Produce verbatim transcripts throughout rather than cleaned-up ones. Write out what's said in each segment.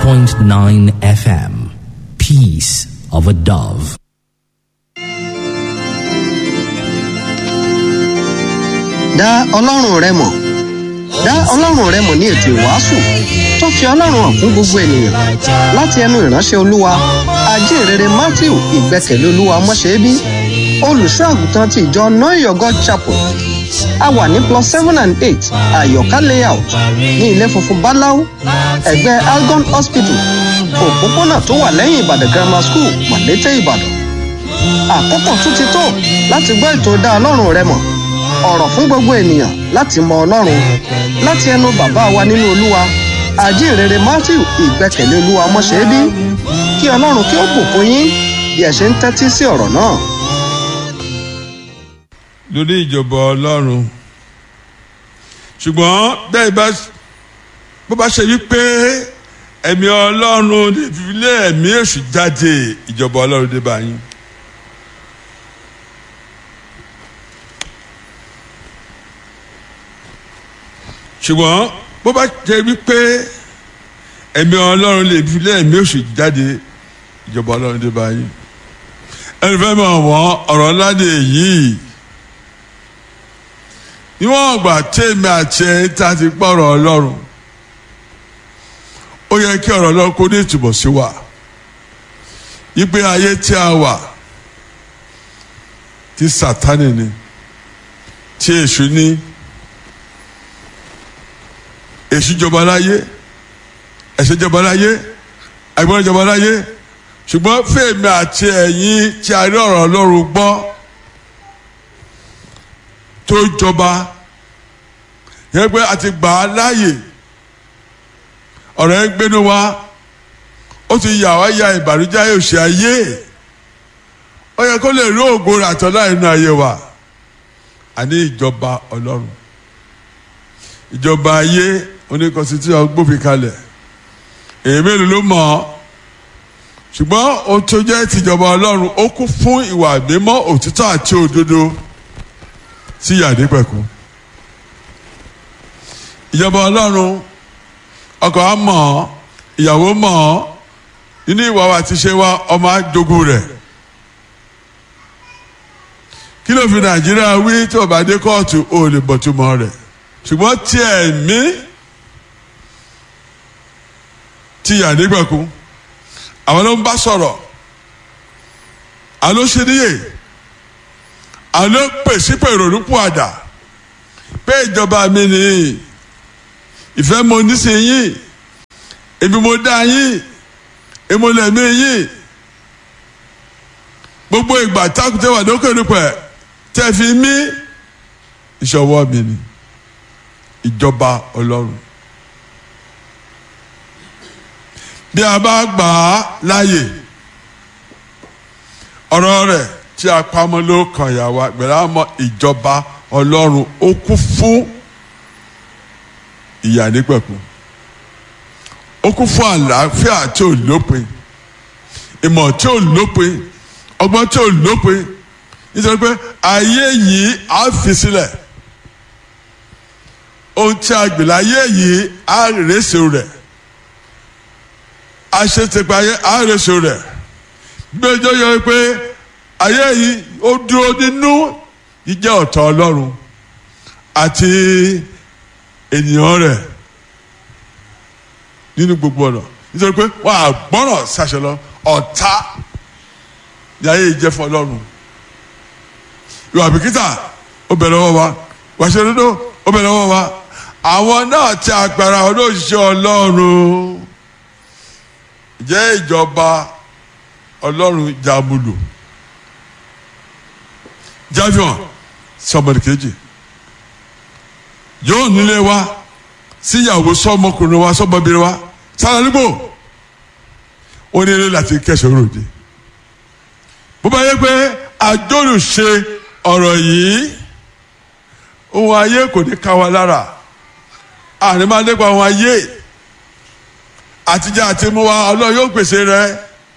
point nine F M. Peace of a Dove. Dá Ọlọ́run rẹ mọ̀. Dá Ọlọ́run rẹ mọ̀ ní ètò ìwàásù tó fi Ọlọ́run hàn fún gbogbo ènìyàn láti ẹnu ìránṣẹ́ Olúwa Ajínrere Matthew Ìgbẹ́kẹ̀lé Olúwa Ọmọṣẹ́bí, olùṣọ́ àgùntàn ti ìjọ Know Your God Chapel. A wà ní plus seven and eight Àyọ̀ká layout ní ilé funfun Báláú, ẹ̀gbẹ́ Algon Hospital, òpópónà tó wà lẹ́yìn Ìbàdàn Grammar School, Màlété Ìbàdàn. Àkókò tún ti tó láti gbọ́ ètò Dá Ọlọ́run rẹ mọ̀, ọ̀rọ̀ fún gbogbo ènìyàn láti mọ Ọlọ́run, láti ẹnu bàbá wa nínú Olúwa Ajínrere Matthew Ìgbẹ́kẹ̀lé Olúwa Ọmọṣẹ́bí. Kí Ọlọ́run kí ó bùkún yín bí ẹ ṣe ń tẹ́tí sí ọ̀rọ̀ náà. Lórí ìjọba Ọlọ́run, ṣùgbọ́n bẹ́ẹ̀ bá bó bá ṣe wípé ẹ̀mí Ọlọ́run lè fi lé ẹ̀mí èṣù jáde, ìjọba Ọlọ́run dé bá yín. ṣùgbọ́n bó bá ṣe wípé ẹ̀mí Ọlọ́run lè fi lé ẹ̀mí èṣù jáde, ìjọba Ọlọ́run dé bá yín. ẹni fẹ́ mọ̀ wọ́n ọ̀rọ̀ ńlá ni èyí. Níwọ̀n ọgbà tèmi àti ẹ̀yin tá a ti gbọ́ ọ̀rọ̀ Ọlọ́run, ó yẹ kí ọ̀rọ̀ Ọlọ́run kó ní ìtumọ̀ sí wa. Ìgbé ayé tí a wà tí Sátánì ni, tí èṣù ní, èṣù jọba láyé, ẹ̀ṣẹ̀ jọba láyé, àìgbọ́n jọba láyé. Ṣùgbọ́n fèmí àti ẹ̀yin tí a rí ọ̀rọ̀ Ọlọ́run gbọ́ tó jọba, yẹn pé a ti gbà á láàyè, ọ̀rọ̀ yẹn gbénu wa, ó ti yà wá ya ìbànújẹ́ ayé òṣì ayé, ó yẹ kó lè rí ògo rẹ̀ àtọ́lá inú ayé wa. Àní ìjọba Ọlọ́run, ìjọba ayé oníkọ̀sítúṣàn gbófin kalẹ̀, èyí mélòó ló mọ̀ ọ́? Ṣùgbọ́n ohun tó jẹ́ tìjọba Ọlọ́run, ó kún fún ìwà mímọ́, òtítọ́ àti òdodo sí ìyàdé pẹ̀kú. Ìjọba Ọlọ́run, ọkọ á mọ̀ ọ́, ìyàwó mọ̀ ọ́, nínú ìwà wa ti ṣe wa, ọmọ àjogún rẹ̀. Kí ló fi Nàìjíríà wí tí ọba dé kóòtù ó lè bọ̀túmọ̀ rẹ̀? Ṣùgbọ́n tí ẹ̀mí ti ìyàdé pẹ̀kú, àwọn ló ń bá sọ̀rọ̀, àwọn ló ṣe níyè, àwọn ló pèsè pé ìrònú pọ̀ àdá pé ìjọba mi nìyí, ìfẹ́ mo ní sí yín, èmi mo dá yín, èmi mo lẹ̀mí yín. Gbogbo ìgbà tákùtẹ́ wà lókè nípẹ̀ tẹ́ fi mí, ìṣọwọ́ mi ni ìjọba Ọlọ́run. Bí a bá gbà á láàyè, ọ̀rọ̀ rẹ̀ tí a pamọ́ ló kàn yà wá, gbẹ̀rẹ̀ àmọ́ ìjọba Ọlọ́run ó kún fún ìyà nípẹ̀kun, ó kún fún àlàáfíà tí ò lópin, ìmọ̀ tí ò lópin, ọgbọ́n tí ò lópin, nítorí pé ayé yìí á fi sílẹ̀, ohun tí a gbè láyé yìí á rèéṣe rẹ̀, aṣètìpáyé àrèsò rẹ̀. Bí ọjọ́ yọ pé ayé yìí ó dúró nínú ìjẹ́ ọ̀tá Ọlọ́run àti ènìyàn rẹ̀ nínú gbogbo ọ̀nà, nítorí pé wọ́n á gbọ́ràn ṣàṣẹ lọ, ọ̀tá ní ayé ìjẹ́ fún Ọlọ́run. Ìwà bìkítà ó bẹ̀rẹ̀ lọ́wọ́ wa, wàṣẹ dodo ó bẹ̀rẹ̀ lọ́wọ́ wa. Àwọn náà ti àgbàrá olóòṣìṣẹ́ Ọlọ́run jẹ́ ìjọba Ọlọ́run jàmùlò, jáfihàn sọmọdé kejì, yóò nílé wa, síyàwó sọmọkùnrin wa, sọmọbìnrin wa, sára nígbò ó ní ilé láti kẹsàn-án ròde. Bó bá yẹ pé àjọlù ṣe ọ̀rọ̀ yìí, ohun ayé kò ní ká wa lára, àní máa nípa ohun ayé àtijọ́ àti mú wa, Ọlọ́run yóò pèsè rẹ̀.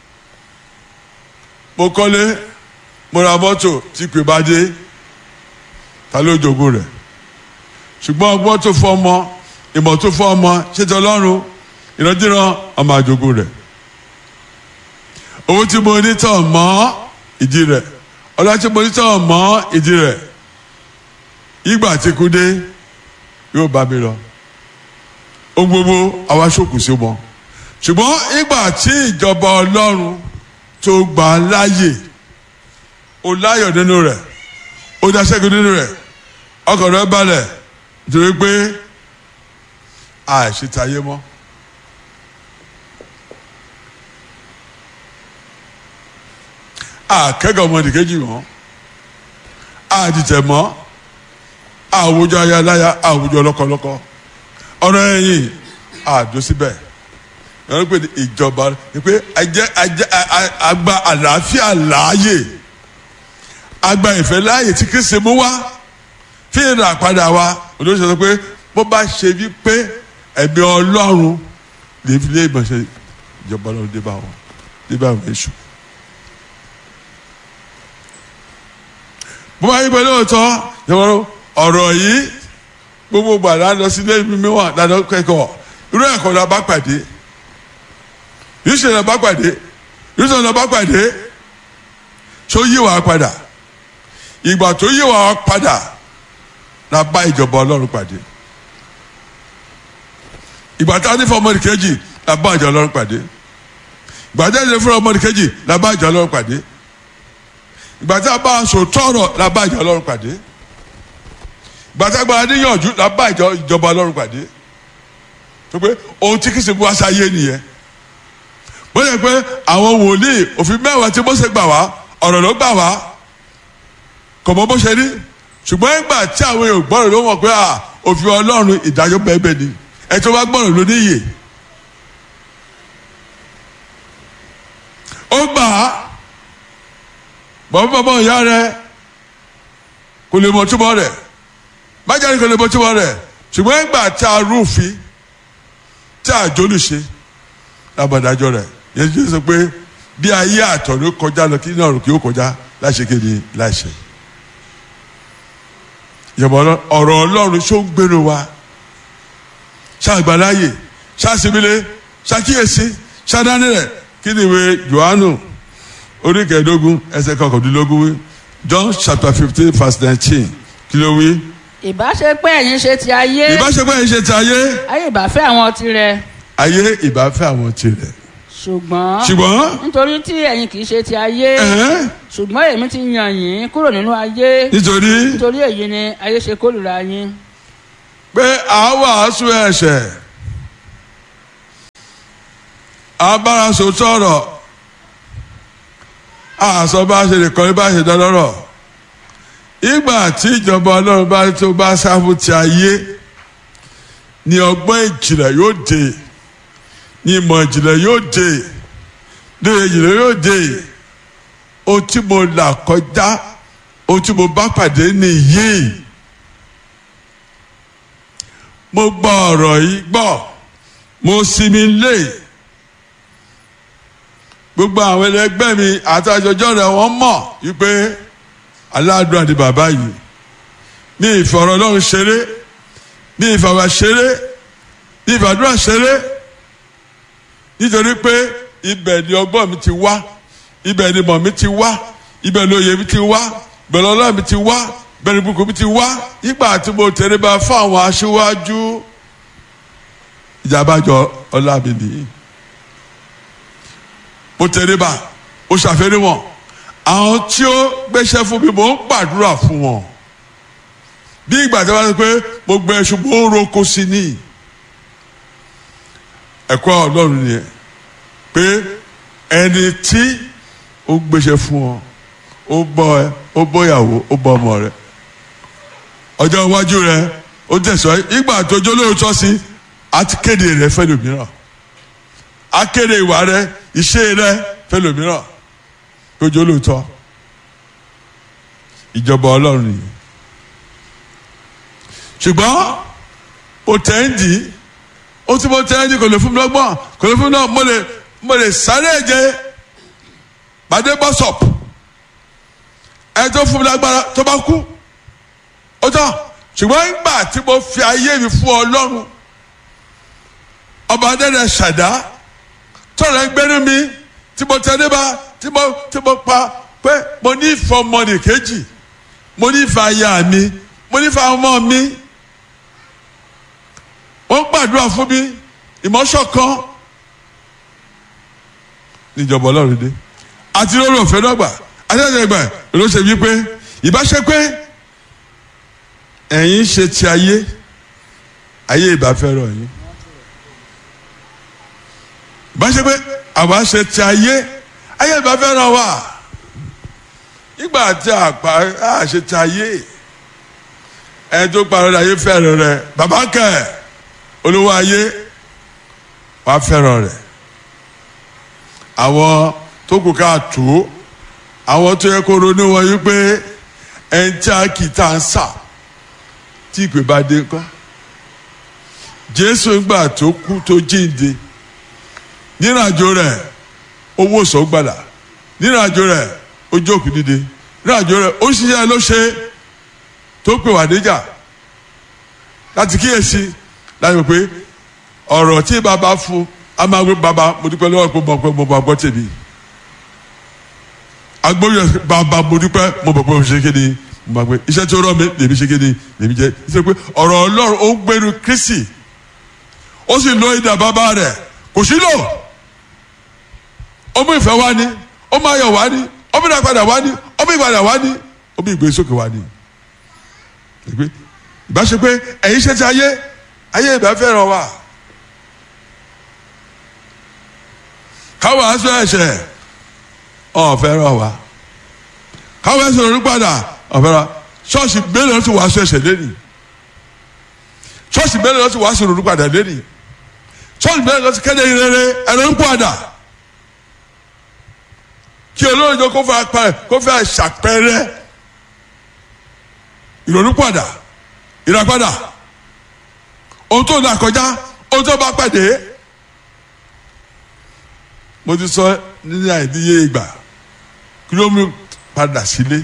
Mo kọ́lé, mo ra mọ́tò tí pè bá dé, ta ló jogún rẹ̀? Ṣùgbọ́n ọgbọ́n tó fọ́ ọmọ, ìmọ̀ tó fọ́ ọmọ, ṣètò Ọlọ́run, ìrandíran ọmọ àjogún rẹ̀. Owó tí mo ní tàn mọ́ ìdí rẹ̀, ọlá tí mo ní tàn mọ́ ìdí rẹ̀, ìgbà tí kú dé yóò bá mi lọ. Ohun gbogbo àwa ṣòkù sí wọn. Ṣùgbọ́n ìgbà tí ìjọba Ọlọ́run tó gbà láàyè, ó láyọ̀ nínú rẹ̀, ó dá ṣẹ́gun nínú rẹ̀, ọkàn rẹ̀ balẹ̀ nítorí pé àìṣètàyé mọ́. Àkẹ́gàn ọmọdékejì mọ́, àdìtẹ̀ mọ́, àwùjọ ayaláya, àwùjọ lọ́kọlọ́kọ, ọ̀rọ̀ ẹ̀yìn àdó síbẹ̀. Wọ́n pè ní ìjọba pé àgbà àlàáfíà láàyè, àgbà ìfẹ́ láàyè tí Kristi mú wá fi ìrà padà wá. Olóṣèlú sọ pé bó bá ṣe wípé ẹ̀mí Ọlọ́run lè fi lé ìmọ̀ṣẹ́ ìjọba Ọlọ́run dé bá wọn, dé bá wọn èṣù. Bó bá yí pé lóòótọ́ ìwọ́n ọ̀rọ̀ yìí gbogbo gbàdá lọ sí ilé mímí wọn dáadáa kẹ́kọ̀ọ́ irú ẹ̀kọ́ la bá pàdé, yìí ṣe la bá pàdé, yìí ṣe la bá pàdé, tó yí wàá padà. Ìgbà tó yí wàá padà la bá ìjọba Ọlọ́run pàdé. Ìgbà tá a ní fún ọmọdé kejì la bá ìjọba Ọlọ́run pàdé. Ìgbà tá a ní fún ọmọdé kejì la bá ìjọba Ọlọ́run pàdé. Ìgbà tá a bá aṣọ tọrọ la bá ìjọba Ọlọ́run pàdé. Ìgbà tá a gba níyànjú la bá ìjọba Ọlọ́run pàdé. Tó pé ohun tí kìí ṣe bú aṣọ ayé nìyẹn. Bóyá pé àwọn wòlíì òfin mẹ́wàá tí Mósè gbà wá ọ̀rọ̀ ló gbà wá kò mọ bó ṣe rí. Ṣùgbọ́n ìgbà tí àwọn èèyàn gbọ́rọ̀ ló mọ̀ pé òfin Ọlọ́run ìdájọ́ bẹ́ẹ̀ ni ẹ tó bá gbọ́rọ̀ ló níyè. Ó gbà á bàbá bàbá ìyá rẹ kò lè mọ túbọ̀ rẹ̀, májàre kò lè mọ túbọ̀ rẹ̀. Ṣùgbọ́n ìgbà tí a rúfin tí a jólù ṣe lábàdájọ́ rẹ̀ yẹn ti sọ pé bí ayé àtọ̀run kọjá lọ kí náà rò kí ó kọjá láṣẹ kéde láṣẹ. Ìjọba ọ̀rọ̀ Ọlọ́run ṣó ń gbénu wa, ṣàgbàláyè, ṣàṣìbílẹ̀, ṣàkíyèsí, ṣàdánilẹ̀. Kí ni ìwé Jòhánù orí kẹẹ̀ẹ́dógún ẹsẹ̀ kọkàndínlógún wí? John chapter fifteen verse nineteen kí ló wí? Ìbá ṣe pé ẹ̀yin ṣe ti ayé. Ìbá ṣe pé ẹ̀yin ṣe ti ayé. Ayé ìbá fẹ́ àwọn tirẹ̀. Ayé ìbá fẹ́ àwọn tirẹ̀. Ṣùgbọ́n. Ṣùgbọ́n. Nítorí tí ẹ̀yin kì í ṣe ti ayé. Ṣùgbọ́n èmi ti yàn yín kúrò nínú ayé. Nítorí. Nítorí èyí ni ayé ṣe kórìíra yín. Pé à ń wàásù ẹ̀ṣẹ̀, abáraṣọ tọrọ, àṣọ bá ṣe lè kọrin bá ṣe dánlọ́rọ̀. Ìgbà tí ìjọba Ọlọ́run bá tó bá sáfù ti ayé ni ọgbọ́n ìjìnlẹ̀ yóò dé, ni ìmọ̀ ìjìnlẹ̀ yóò dé, ni ìjìnlẹ̀ yóò dé. Ohun tí mo là kọjá, ohun tí mo bá pàdé nìyí. Mo gbọ́ ọ̀rọ̀ yìí gbọ́, mo sinmi lé. Gbogbo àwọn ẹlẹgbẹ́ mi àtàjọjọ́ rẹ̀ wọ́n mọ̀ wípé aládùn àti bàbá yìí ní ìfọ̀rọ̀ Ọlọ́run ṣeré, ní ìfàwà ṣeré, ní ìfàdúrà ṣeré. Nítorí pé ibẹ̀ ni ọgbọ́n mi ti wá, ibẹ̀ ni mọ̀ mi ti wá, ibẹ̀ ni òye mi ti wá, ibẹ̀ ni ọlọ́run mi ti wá, ibẹ̀ ni ibùkún mi ti wá. Nígbà tí mo tẹríba fún àwọn aṣíwájú, ìjàmbájọ ọlá mi nìyí. Mo tẹríba, ó ṣàfẹ́rí wọn. Àwọn tí ó gbéṣẹ́ fún mi, mò ń gbàdúrà fún wọn. Bí ìgbà tí wọ́n sọ pé mo gbẹ ẹṣu, mo ń roko sí ní. Ẹ̀kọ́ Ọlọ́run nìyẹn. Pé ẹni tí ó gbéṣẹ́ fún ọ, ó bọ́ ẹ, ó bọ́ ìyàwó, ó bọ́ ọmọ rẹ. Ọjọ́ iwájú rẹ, ó tẹ̀sọ́. Ìgbà tó jó lóòótọ́ sí, a ti kéde rẹ fẹ́ lòmíràn. A kéde ìwà rẹ, ìṣe rẹ fẹ́ lòmíràn. Tó jó lóòótọ́. Ìjọba Ọlọ́run nìyí. Ṣùgbọ́n mo tẹ́ ń dì í, ó tí mo tẹ́ ń dì kò lè fún mi lọ́gbọ́n, kò lè fún mi náà, mo lè mo lè sáré ẹ̀jẹ̀ pàdé bọ́sọ̀pù ẹ tó fún mi lágbára tó bá kú ó tán. Ṣùgbọ́n ìgbà tí mo fi ayé mi fún Ọlọ́run, ọba adẹ́rẹ́ ṣàdá tọ́lá ń gbẹ́nu mi tí mo tẹ́ níbà tí mo tí mo pa pé mo ní ìfẹ́ ọmọdé kejì mo ní ìfẹ́ aya mi mo ní ìfẹ́ ọmọ mi wọ́n gbàdúrà fún mi ìmọ̀ṣọ̀kan níjọba ọlọ́run dé àti lórí òfin dọ́gba àti ẹ̀jẹ̀ ìgbà ló ṣe wípé ìbáṣe pé ẹ̀yin ṣe ti ayé ayé ìbá fẹ́ràn yín ìbáṣe pé àwa ṣe ti ayé ayé ìbá fẹ́ràn wa nígbà tí àpá àṣẹ ti ayé ẹni tó parọ́ ayé fẹ́ràn rẹ̀ bàbá kẹ̀ olówó ayé wàá fẹ́ràn rẹ̀ àwọn tó kù ká tó àwọn tó yẹ kó ronú wọn yí pé ẹni tí a kì í tà ń sà tí ìpè bá dé kọ́ Jésù ńgbà tó kú tó jíǹde nínú àjò rẹ̀ owó sọgbàlà nínú àjò rẹ̀ ó jókòó dìde nínú àjò rẹ̀ ó ṣiṣẹ́ ló ṣe tó pè wá níjà láti kíyèsí láti mọ̀ pé ọ̀rọ̀ tí bàbá fún a máa gbé bàbá mo dúpẹ́ lọ́wọ́ pé mo pẹ́ mo bá gbọ́ tèmi agbóyè bàbá mo dúpẹ́ mo bọ̀ pé mo ṣe kéde mo bá gbé iṣẹ́ tí ó rọ̀ mi lèmi ṣe kéde lèmi jẹ́ iṣẹ́ pé ọ̀rọ̀ Ọlọ́run ó ń gbénu Kristi ó sì lo ìdá bàbá rẹ̀ kò sí lò ó mú ìfẹ́ wá ní ó mú ayọ̀ wá ní ó mú ìdàpadà wá ní ó mú ìpadà wá ní ó mú ìgbésókè wá ní. ìbá ṣe pé ẹ̀yin ṣe ti ayé ayé ìbá fẹ́ràn wa káwọn aṣọ ẹ̀ṣẹ̀ ọ̀fẹ́ràn wa káwọn ẹ̀ṣẹ̀ lórí padà ọ̀fẹ́ràn ṣọ́ọ̀ṣì mélòó ló ti wàásù ẹ̀ṣẹ̀ lẹ́nìí ṣọ́ọ̀ṣì mélòó ló ti wàásù lórí padà lẹ́nìí ṣọ́ọ̀ṣì mélòó ló ti kéde ìrere ẹ̀rọ ń padà kí olóòjọ kó fẹ́ apẹ kó fẹ́ ṣàpẹrẹ ìrònú padà ìràpadà ohun tó là kọjá ohun tó bá pàdé mo ti sọ nínú àìníye ìgbà kí ló mú padà sílé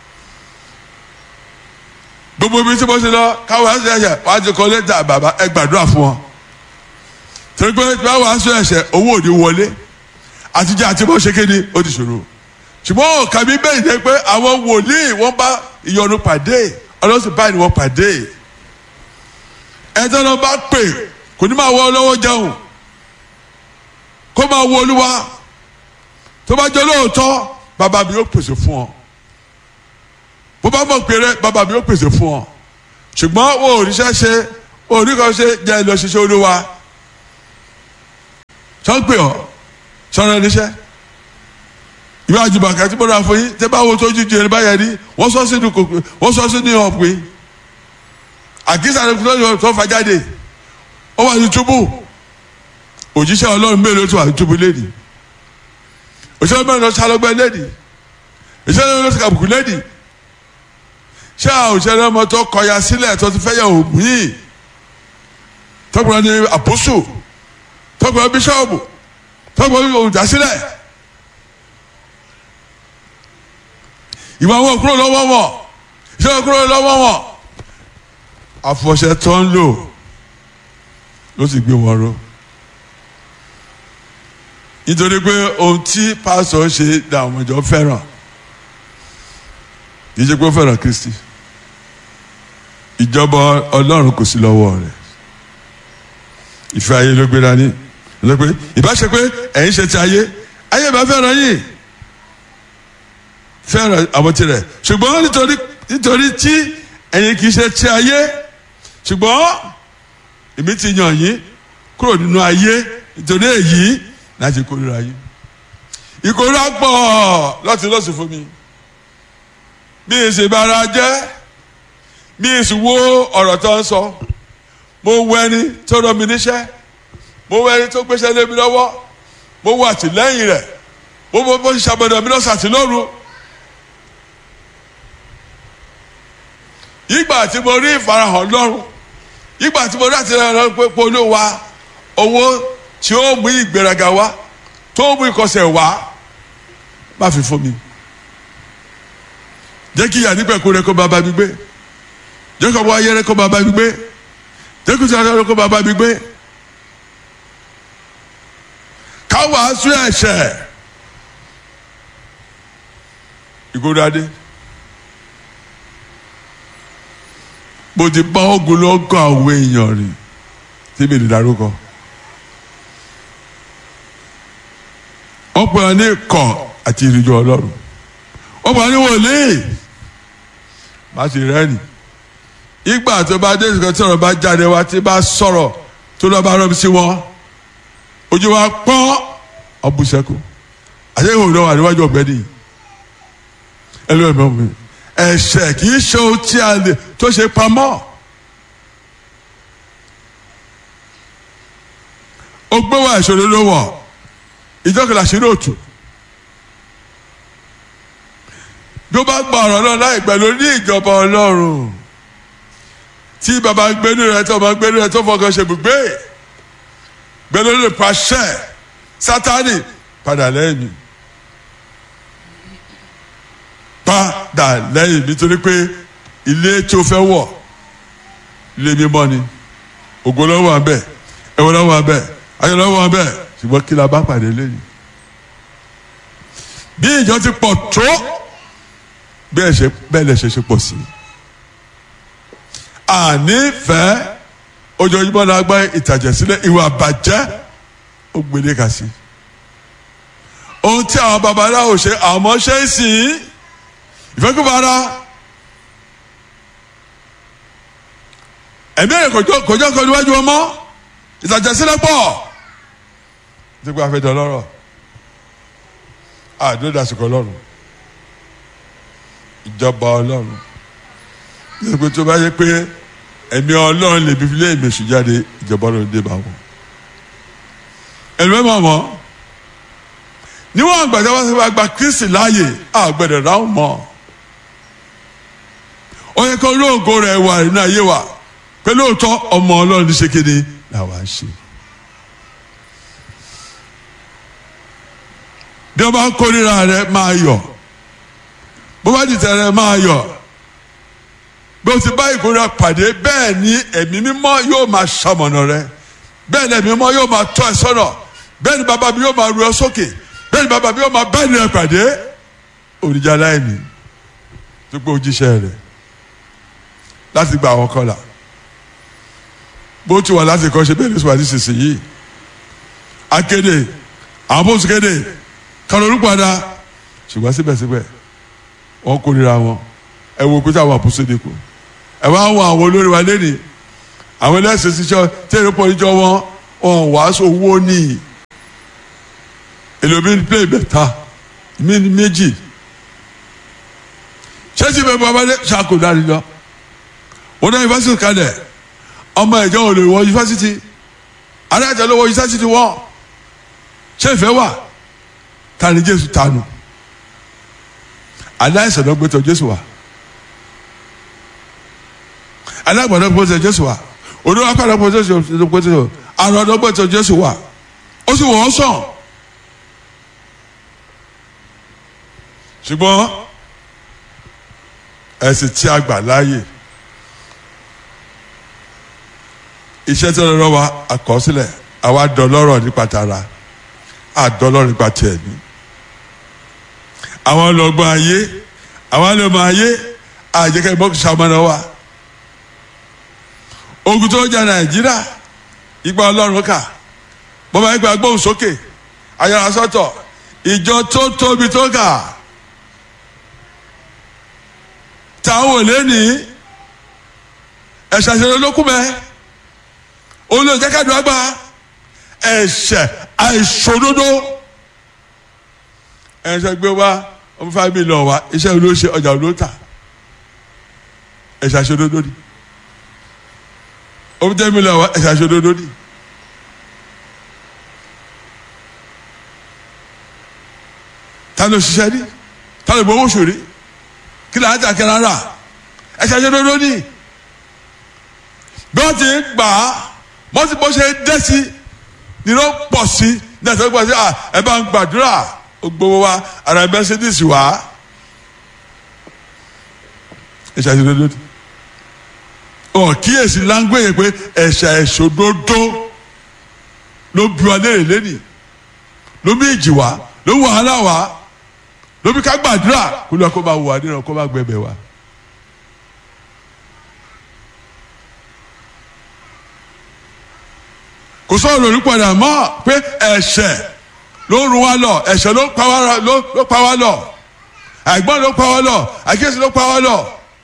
gbogbo ibi tí mo ti lọ káwọn aṣọ ẹ̀ṣẹ̀ wàá ti kọ lẹ́tà bàbá ẹ gbàdúrà fún wọn torí pé báwọn aṣọ ẹ̀ṣẹ̀ owó òde wọlé àtijọ́ àti bó ṣe kéde ó ti ṣòro ṣùgbọ́n òkà mi bẹ́ẹ̀ jẹ́ pé àwọn wòlíì wọ́n bá ìyọnu pàdé ọlọ́sìn báyìí ni wọ́n pàdé ẹ̀jẹ̀ náà bá pè kò ní máa wọ ọlọ́wọ́ jẹun kó máa wo Olúwa tó bá jẹ́ lóòótọ́ bàbá mi yóò pèsè fún ọ bó bá mọ̀ pé rẹ bàbá mi yóò pèsè fún ọ ṣùgbọ́n wo òrìṣẹ́ ṣe òrìkọ́ ṣe jẹ́ lọ ṣiṣẹ́ Olúwa sọ́n pè ọ́ sọ́nà níṣẹ́ ìwé àjùbàkà tí mo rà fún yín tẹ́ bá wo tó jíjẹ ní báyẹn ní wọ́n sọ sínú kòkò wọ́n sọ sínú ọ̀pẹ àkísà tó fà jáde ó wà ní túbú òjíṣẹ́ Ọlọ́run mélòó tó wà ní túbú lédi òṣèlú mẹ́rin lọ sálọ́gbẹ́ lédi òṣèlú lọ sí kàbùkù lédi ṣé òṣèlú ọmọ tó kọyà sílẹ̀ tó ti fẹ́ yẹ òògùn yìí tọ́gbọ̀n ní àpòsù tọ́gbọ̀n bíṣọ́ọ̀bù tọ́gbọ̀n olùdásílẹ̀ ìwà wọn kúrò lọ́wọ́ wọn ìṣe wọn kúrò lọ́wọ́ wọn àfọ̀ṣẹ tó ń lò ló sì gbé wọn ró nítorí pé ohun tí pásítọ̀ ṣe dá àwọn ìjọ fẹ́ràn kì í ṣe pé ó fẹ́ràn Kristi ìjọba Ọlọ́run kò sí lọ́wọ́ rẹ̀ ìfẹ́ ayé ló gbé dání ló pé ìbáṣe pé ẹ̀yin ṣe ti ayé ayé bá fẹ́ràn yìí fẹ́ràn àwọn tirẹ̀ ṣùgbọ́n nítorí nítorí tí ẹ̀yin kì í ṣe ti ayé ṣùgbọ́n èmi ti yàn yín kúrò nínú ayé nítorí èyí láti kórìíra yín ìkórìíra pọ̀ lọ́tí lọ́sùn fún mi bí èsì bára jẹ́ bí èsì wo ọ̀rọ̀ tó ń sọ mo wọ ẹni tó rọ mi níṣẹ́ mo wọ ẹni tó gbéṣẹ́ lé mi lọ́wọ́ mo wọ àtìlẹ́yìn rẹ̀ mo bọ́ bó ṣe ṣàbẹ̀dọ̀ mi lọ́sàn àti lóru. ìgbà tí mo rí ìfarahàn lọ́rùn ìgbà tí mo rí àtìlẹ́yìn lọ́rùn pé polówó wa owó tí ó mú ìgbéraga wá tó mú ìkọsẹ̀ wá má fi fún mi. jẹ́ kí ìyá nípẹ̀kú rẹ kó bàbá mi gbé jẹ́ kí ọmọ ayé rẹ kó bàbá mi gbé jẹ́ kí ìṣàlẹ̀ rẹ kó bàbá mi gbé ká wàásù ẹ̀ṣẹ̀ ìkódadé mo ti bá ogun lọ́gọ́ àwọn èèyàn rìn tí mi lè dárúkọ wọ́n pè wọ́n ní ikọ̀ àti ìrìnjọ ọlọ́run wọ́n pè wọ́n ní wòlíì má sì rẹ́rìn ìgbà tó bá dé ìsìnkú tí ọ̀rọ̀ bá jáde wá tí bá sọ̀rọ̀ tó lọ́ọ́ bá rọ́ sí wọn ojú wa pọ́n ọ̀bùsẹ̀kù àti ìhòòhò náà wà níwájú ọ̀gbẹ́ni ẹlẹ́wọ̀n mi ẹ̀ṣẹ̀ kì í ṣe ohun tí a lè tó ṣe pamọ́ ó gbé wá ìṣòro ló wọ̀ ìjọkìlá ṣe ní òtù bí ó bá gba ọ̀rọ̀ náà láì pẹ̀lú ní ìjọba ọlọ́run tí bàbá gbénú rẹ tó bá gbénú rẹ tó fọkàn ṣe bùgbé gbénú rẹ pàṣẹ sátánì padà lẹ́yìn mi padà lẹ́yìn mi torí pé ilé tí o fẹ́ wọ̀ ilé mímọ́ ni ògo lọ́wọ́ wà bẹ́ẹ̀ ẹ̀wọ̀n lọ́wọ́ wà bẹ́ẹ̀ ayọ̀ lọ́wọ́ wà bẹ́ẹ̀ ṣùgbọ́n kí la bá pàdé lẹ́yìn bí ìjọ ti pọ̀ tó bẹ́ẹ̀ lẹ̀ ṣe ṣe pọ̀ sí ànífẹ́ ojoojúmọ́ la gbá ìtàjẹ̀sílẹ̀ ìwà bàjẹ́ ó gbélé kà sí ohun tí àwọn babaláwo ṣe àwọn ọmọ ṣe é sí ìfẹ́kùbára ẹ̀mí ẹ̀ kọjọ́ kọjọ́ kọ níwájú ọmọ ìtàjẹ̀sílẹ̀ pọ̀ dípò àfẹ́dọ̀ lọ́rọ̀ àdó dasìkò ọlọ́run ìjọba ọlọ́run dípò tó bá yẹ pé ẹ̀mí ọlọ́run lè bí filé ìmẹ̀sù jáde ìjọba ọlọ́run dé bá wọn ẹ̀mí mọ̀ mọ́ níwọ̀n àgbàdo wọn sọ gba Kristi láàyè àgbẹ̀dẹ̀ ráhùn mọ́ ó yẹ kó olóògo rẹ̀ wà nínú ayé wa pé lóòótọ́ ọmọ ọlọ́run ní ṣe kéde làwa ń ṣe. bí wọ́n bá ń kórìíra rẹ̀ máa yọ̀ bó bá dìtẹ̀ rẹ̀ máa yọ̀ bí o ti bá ìkórìíra pàdé bẹ́ẹ̀ ni ẹ̀mí mímọ́ yóò máa ṣamọ̀nà rẹ̀ bẹ́ẹ̀ ni ẹ̀mí mímọ́ yóò máa tọ́ ẹ sọ́nà bẹ́ẹ̀ ni bàbá mi yóò máa ru ẹ sókè bẹ́ẹ̀ ni bàbá mi yóò máa bẹ́ẹ̀ ni ẹ pàdé òrìjà láìní tó gbé ojíṣẹ́ rẹ̀ láti gba àwọn kọlà bó ti wà láti kọ́ ṣe bẹ́ẹ̀ ní sùwàdí sísìnyí akéde àwọn bóṣù kéde kàlórí padà ṣùgbọ́n síbẹ̀síbẹ̀ wọ́n kórìíra wọn ẹ wo pété àwọn àpòsí nìkú ẹ wá wọn àwọn olórí wa lẹ́nìí àwọn ẹlẹ́sìn sísọ tẹ́lẹ̀ pọ̀ níjọ wọn wọn wàásù owó ní èlòmí play bẹ̀ta mí méjì ṣẹ́sì bẹ́ẹ̀ bọ́ abájẹ́ ṣàkó dárí lọ wọ́n dá yunifásitì kalẹ̀ ọmọ ẹ̀jọ́ ò lè wọ yunifásitì adájọ́ ló wọ yunifásitì wọ́n ṣé ìfẹ́ wà tani Jésù tanu aláìsàn náà gbé tọ̀ Jésù wá alágbàdo gbé tọ̀ Jésù wá olówó akpadà gbé tọ̀ Jésù àrùn ọ̀dọ́ gbé tọ̀ Jésù wá ó sì wọ́n sàn ṣùgbọ́n ẹ̀sìn tí a gbà láàyè iṣẹ́ tí wọ́n lọ wá àkọsílẹ̀ àwa dọlọ́rọ̀ nípa tara àdọlọ́rọ̀ nípa tiẹ̀ ní. àwọn ọlọ́gbọ́n ayé àwọn ọlọ́mọ ayé àjẹkẹ́ bọ́ọ̀kì sàmọ́nà wa. ogun tó jà Nàìjíríà ìgbà Ọlọ́run kà bọ́bá ìgbà gbóhùn sókè ayára sọ́tọ̀ ìjọ tó tóbi tó kà táwọn ò lé ní ẹ̀ṣẹ̀ àṣẹlẹ̀ ló kú mẹ́ olóòjẹ́ kádùn àgbà ẹ̀ṣẹ̀ àìṣòdodo ẹ̀ṣẹ̀ gbé wá ọmọ five million wa iṣẹ́ olóṣè ọjà olóòtà ẹ̀ṣẹ̀ àṣòdodo ni ọmọ ten million wa ẹ̀ṣẹ̀ àṣòdodo ni ta ló ṣiṣẹ́ ní ta ló gbowó ṣòrí kí ló ń jà kẹ́ra rà ẹ̀ṣẹ̀ àṣòdodo ni bí wọ́n ti ń gbà á wọ́n ti bọ́ ṣe dẹ́ sí ni ló pọ̀ sí ní ẹ̀sẹ̀ gbọ́ sí ẹ bá ń gbàdúrà gbogbo wa ara Mercedes wá ẹ̀ṣẹ̀ àṣòdodo ni ọ̀ kíyèsí láńgbéyè pé ẹ̀ṣẹ̀ àṣòdodo ló bí wa léèrè lẹ́nìí ló bí ìjì wá ló wàhálà wá ló bí ká gbàdúrà kó lọ kó bá wà nínú kó bá gbẹbẹ wá. kò sọ̀rọ̀ lórí padà mọ́ pé ẹ̀ṣẹ̀ ló ń run wá lọ ẹ̀ṣẹ̀ ló pa wá lọ ló pa wá lọ àìgbọ́n ló pa wá lọ àkíyèsí ló pa wá lọ.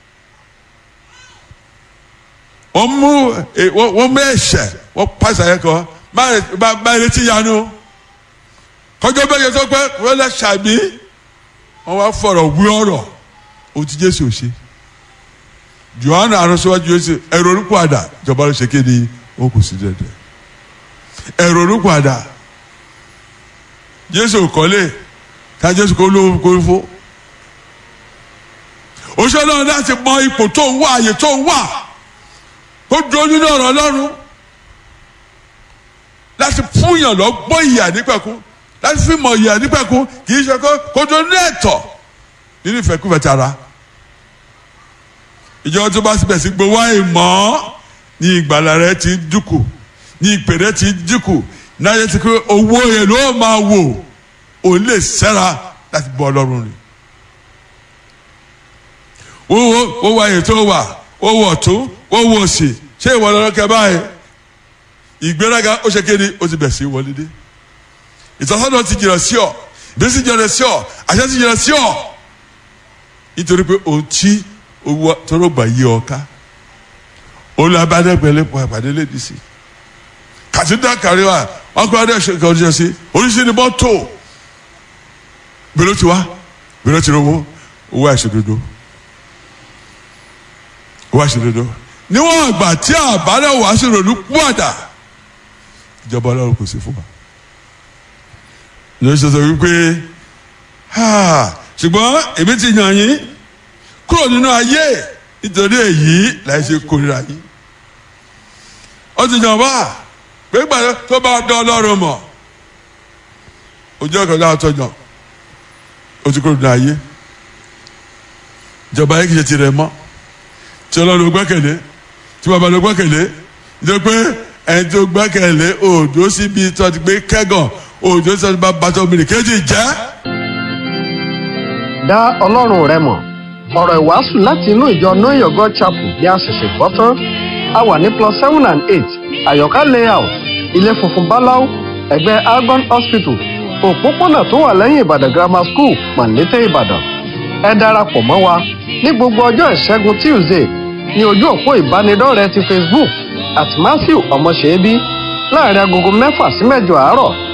wọ́n mú wọ́n mú ẹ̀ṣẹ̀ wọ́n pàṣẹ ẹ̀kọ́ máa retí yanu kọjọ́ bẹ́ẹ̀ yẹn tó pé wọ́n lè ṣàbí wọ́n wá fọ̀rọ̀ wí ọ̀rọ̀ ohun tí Jésù ṣe. Jòhánù aránṣẹ́wájú Jésù ẹ̀rọ orúkọ àdá ìjọba ló ṣe kéde ó kù sí dẹ́dẹ́ ẹ̀rọ orúkọ àdá Jésù kọ́lé ká Jésù kó ló kó fó. Òṣèlú náà láti mọ ipò tó ń wá àyè tó ń wà kó dúró nínú ọ̀rọ̀ Ọlọ́run láti fúnyàn lọ gbọ́ ìyà nípẹ̀kún láti fi mọ̀ ìyà nípẹ̀kún kì í ṣe kó kó tó ní ẹ̀tọ́ nínú ìfẹ́kúfẹ́ tara. Ìjọba tó bá síbẹ̀ sí gbowó àìmọ́ ní ìgbàlà rẹ ti dínkù ní ìpè rẹ ti dínkù náà yẹ ti pé owó yẹn ló máa wò ó lè sẹ́ra láti bọ́ Ọlọ́run rìn. owó owó ayé tó wà owó ọ̀tún owó òsì ṣé ìwọ lọ́lọ́kẹ́ báyìí ìgbéraga ó ṣe kéde ó ti bẹ̀ sí wọlé dé. ìtọ́sọ́nà ti jìnnà sí ọ ìbísí jìnnà sí ọ àṣẹ ti jìnnà sí ọ nítorí pé òun tí owó tọrọ gbà yí ọ ká olùbádẹ́gbẹ̀lẹ́ pọ̀ ìpàdé lèdí sí kàtúndà kárí wa wọn kọ́ adé ṣe kọ́ ọdún sí oríṣi ni mọ́tò bẹ̀rẹ̀ tí wá bẹ̀rẹ̀ tí rówó owó àṣedodo owó àṣedodo níwọ̀n àgbà tí àbálẹ̀ wá sí ronú pọ̀dà ìjọba Ọlọ́run kò sí fún wa ló ṣe sọ wípé ṣùgbọ́n èmi ti yàn yín kúrò nínú ayé nítorí èyí láì ṣe kórìíra yín ó ti yàn wá pé gbàdé tó bá dán Ọlọ́run mọ̀ ojú ọkọ̀ náà tó yàn ó ti kúrò nínú ayé ìjọba ayé kìí ṣe tirẹ̀ mọ́ tí Ọlọ́run gbẹ́kẹ̀lé tí bàbá ló gbẹ́kẹ̀lé nítorí pé ẹni tó gbẹ́kẹ̀lé òjò síbi tó ti gbé kẹ́gàn òjò síbi bá bàtọ́ mi nìkejì jẹ́. dá Ọlọ́run rẹ mọ̀ ọ̀rọ̀ ìwàásù láti inú ìjọ Know Your God Chapel bí a ṣẹ̀ṣẹ̀ gbọ́ tán a wà ní plus seven and eight Àyọ̀ká layout ilé funfun báláú ẹ̀gbẹ́ Algon Hospital òpópónà tó wà lẹ́yìn Ìbàdàn Grammar School Màlété Ìbàdàn. Ẹ darapọ̀ mọ́ wa ní gbogbo ọjọ́ ìṣẹ́gun Tuesday ní ojú òpó ìbánidọ́rẹ̀ẹ́ ti Facebook at Matthew Ọmọṣẹ́bí láàrin agogo mẹ́fà sí mẹ́jọ àárọ̀